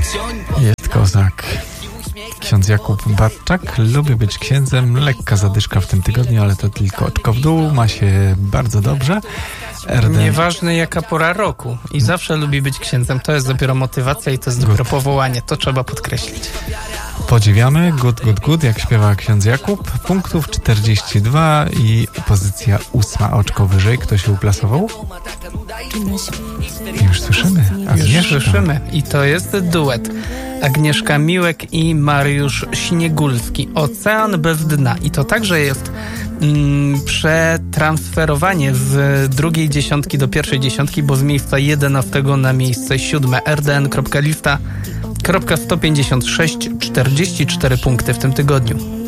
Jest kozak. Ksiądz Jakub Barczak lubi być księdzem. Lekka zadyszka w tym tygodniu, ale to tylko oczko w dół. Ma się bardzo dobrze. Nieważne jaka pora roku. I zawsze lubi być księdzem. To jest dopiero motywacja i to jest dopiero powołanie. To trzeba podkreślić. Podziwiamy. Good, jak śpiewa ksiądz Jakub. Punktów 42 i pozycja 8. Oczko wyżej. Kto się uplasował? Już słyszymy. Już słyszymy. I to jest duet. Agnieszka Miłek i Mariusz Śniegulski. Ocean bez dna. I to także jest przetransferowanie z drugiej dziesiątki do pierwszej dziesiątki, bo z miejsca 11 na miejsce 7. rdn.lista.156 44 punkty w tym tygodniu.